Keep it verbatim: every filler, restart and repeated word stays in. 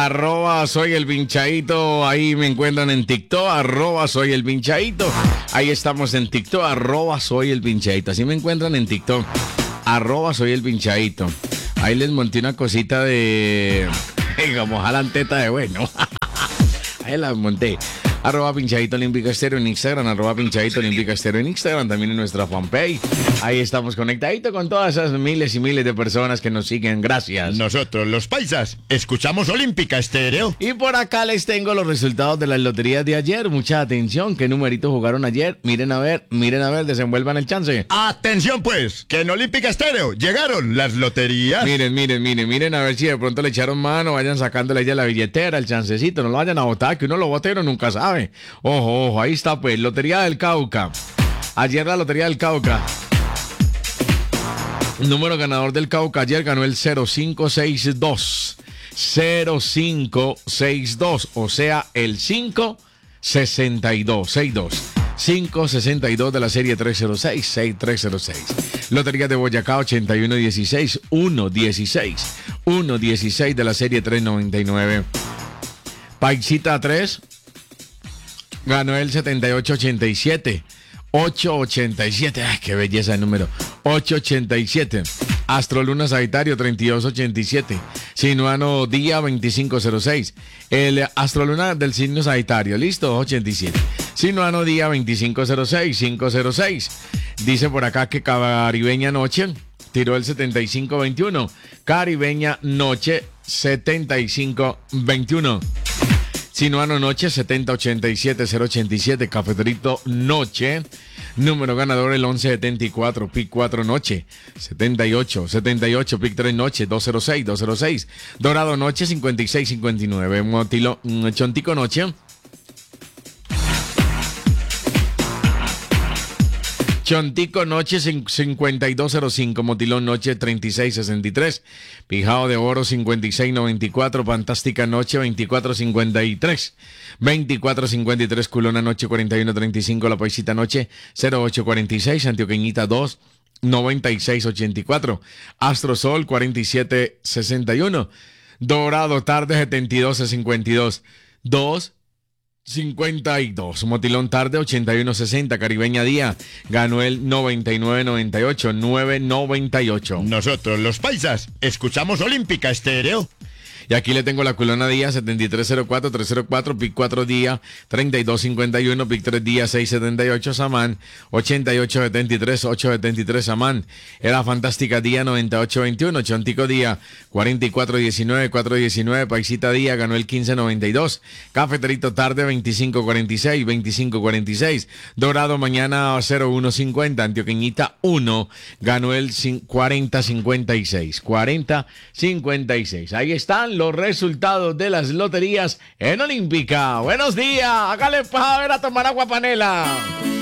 arroba soy el pinchadito, ahí me encuentran en TikTok, arroba soy el pinchadito, ahí estamos en TikTok, arroba soy el pinchadito, así me encuentran en TikTok, arroba soy el pinchadito, ahí les monté una cosita de, como jalan teta de bueno, ahí las monté. Arroba Pinchadito Olímpico Estéreo en Instagram, arroba Pinchadito Olímpico Estéreo en Instagram, también en nuestra fanpage. Ahí estamos conectaditos con todas esas miles y miles de personas que nos siguen. Gracias. Nosotros, los paisas, escuchamos Olímpica Estéreo. Y por acá les tengo los resultados de las loterías de ayer. Mucha atención. ¿Qué numeritos jugaron ayer? Miren a ver, miren a ver, desenvuelvan el chance. Atención pues, que en Olímpica Estéreo llegaron las loterías. Miren, miren, miren, miren a ver si de pronto le echaron mano, vayan sacándole ya la billetera, el chancecito, no lo vayan a botar, que uno lo bote, uno nunca sabe. Ojo, ojo, ahí está pues, Lotería del Cauca. Ayer la Lotería del Cauca. Número ganador del Cauca ayer ganó el cero cinco seis dos. cero cinco seis dos, o sea, el cinco sesenta y dos, sesenta y dos. cinco sesenta y dos de la serie trescientos seis, sesenta y tres cero seis. Lotería de Boyacá ochenta y uno dieciséis, uno dieciséis. uno dieciséis de la serie trescientos noventa y nueve. Paisita tres. Ganó el setenta y ocho ochenta y siete. ocho ochenta y siete. Ay, qué belleza el número. ocho ochenta y siete. Astroluna Sagitario treinta y dos ochenta y siete. Sinuano Día veinticinco cero seis. El Astroluna del signo Sagitario. Listo, ochenta y siete. Sinuano Día veinticinco cero seis, quinientos seis. Dice por acá que Caribeña Noche tiró el setenta y cinco veintiuno. Caribeña Noche setenta y cinco veintiuno. Sinuano Noche setenta ochenta y siete cero ochenta y siete. Cafeterito Noche. Número ganador el once setenta y cuatro. Pic cuatro Noche setenta y ocho setenta y ocho. Pic tres Noche doscientos seis doscientos seis. Dorado Noche cincuenta y seis cincuenta y nueve. Motilo, Chontico Noche. Chontico Noche cincuenta y dos cero cinco, Motilón Noche treinta y seis sesenta y tres, Pijao de Oro cincuenta y seis noventa y cuatro, Fantástica Noche veinticuatro cincuenta y tres, veinticuatro cincuenta y tres, Culona Noche cuarenta y uno treinta y cinco, La Paisita Noche cero ocho cuarenta y seis, Antioqueñita dos noventa y seis ochenta y cuatro, Astro Sol cuarenta y siete sesenta y uno, Dorado Tarde setenta y dos cincuenta y dos, dos cincuenta y dos. Motilón Tarde ochenta y uno sesenta. Caribeña Día ganó el noventa y nueve noventa y ocho, nueve noventa y ocho. Nosotros los paisas escuchamos Olímpica Estéreo. Y aquí le tengo la Culona Día setenta y tres cero cuatro, trescientos cuatro, Pic cuatro Día treinta y dos cincuenta y uno, Pic tres Día seiscientos setenta y ocho, Samán ochenta y ocho setenta y tres, ochocientos setenta y tres, Samán. Era Fantástica Día noventa y ocho veintiuno, Chontico Día cuarenta y cuatro diecinueve, cuatro diecinueve, Paisita Día ganó el quince noventa y dos, Cafeterito Tarde veinticinco cuarenta y seis, veinticinco cuarenta y seis, Dorado Mañana cero uno cincuenta, Antioqueñita uno ganó el cuarenta cincuenta y seis, cuarenta cincuenta y seis. Ahí están los resultados de las loterías en Olímpica. Buenos días, hágale para ver a tomar agua panela.